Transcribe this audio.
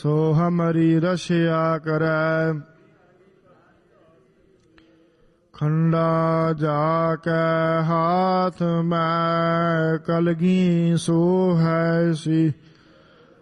सो हमरी रसिया करै। खंडा जाकै हाथ में कलगी सो है सी